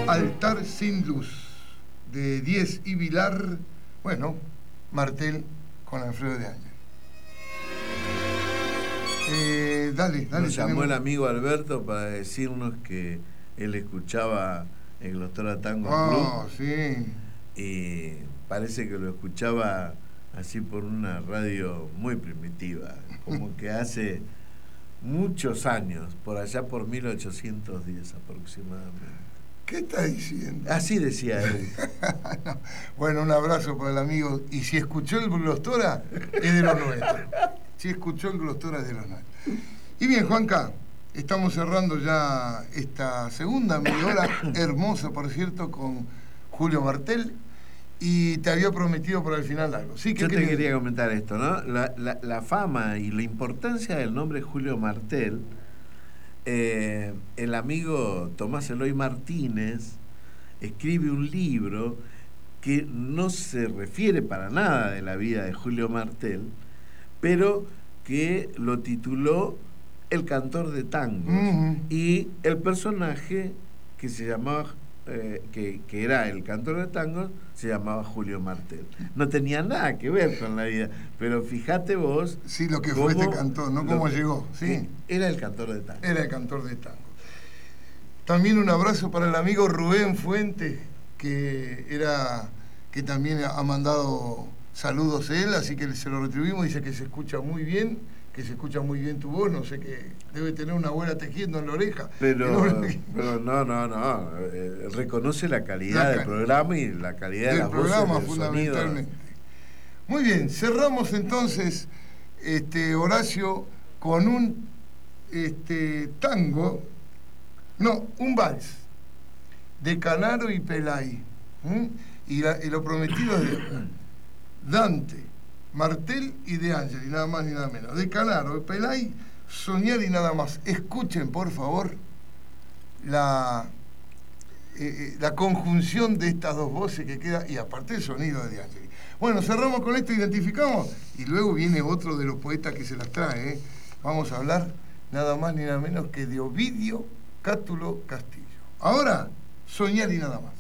Altar sin luz, de Diez y Vilar, bueno, Martel con Alfredo de Ángel. Dale. Nos llamó el amigo Alberto para decirnos que él escuchaba el Glostora Tango Club. Sí. Y parece que lo escuchaba así por una radio muy primitiva, como que hace muchos años, por allá por 1810 aproximadamente. ¿Qué está diciendo? Así decía él. No. Bueno, un abrazo para el amigo. Y si escuchó el Glostora, es de los nuestros. Si escuchó el Glostora, es de los nuestros. Y bien, Juanca, estamos cerrando ya esta segunda media hora, hermosa, por cierto, con Julio Martel. Y te había prometido por el final algo. ¿Sí? Yo te quería comentar esto, ¿no? La fama y la importancia del nombre Julio Martel. El amigo Tomás Eloy Martínez escribe un libro que no se refiere para nada de la vida de Julio Martel, pero que lo tituló El cantor de tangos. Y el personaje que se llamaba que era el cantor de tangos se llamaba Julio Martel. No tenía nada que ver con la vida, pero fíjate vos. Sí, lo que fue este cantor, ¿no? Cómo llegó. Sí. Era el cantor de tango. Era el cantor de tango. También un abrazo para el amigo Rubén Fuentes, que también ha mandado saludos él, así que se lo retribuimos. Dice que se escucha muy bien, tu voz, no sé, que debe tener una abuela tejiendo en la oreja. Pero no. Reconoce la calidad del programa y la calidad de las voces, del fundamentalmente. Sonido. Muy bien, cerramos entonces, Horacio, con un tango, no, un vals, de Canaro y Pelay. Y lo prometido es de Dante, Martel y de Ángel, y nada más ni nada menos. De Canaro, de Pelay, Soñar y nada más. Escuchen, por favor, la conjunción de estas dos voces que queda, y aparte el sonido de Ángel. Bueno, cerramos con esto, identificamos, y luego viene otro de los poetas que se las trae. Vamos a hablar nada más ni nada menos que de Ovidio Cátulo Castillo. Ahora, Soñar y nada más.